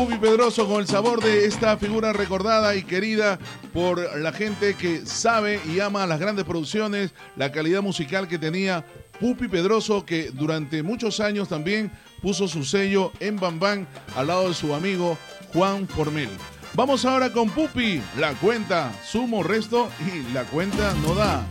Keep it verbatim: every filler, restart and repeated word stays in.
Pupi Pedroso con el sabor de esta figura recordada y querida por la gente que sabe y ama las grandes producciones, la calidad musical que tenía Pupi Pedroso, que durante muchos años también puso su sello en Bam Bam al lado de su amigo Juan Formel. Vamos ahora con Pupi, la cuenta sumo resto y la cuenta no da.